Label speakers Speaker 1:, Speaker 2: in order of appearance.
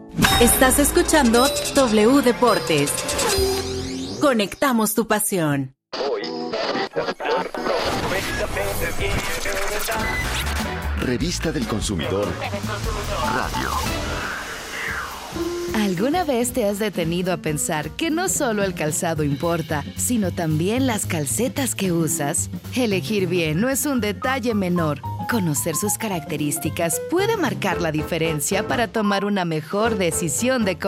Speaker 1: Estás escuchando W Deportes. Conectamos tu pasión.
Speaker 2: Revista del Consumidor Radio.
Speaker 3: ¿Alguna vez te has detenido a pensar que no solo el calzado importa, sino también las calcetas que usas? Elegir bien no es un detalle menor. Conocer sus características puede marcar la diferencia para tomar una mejor decisión de compra.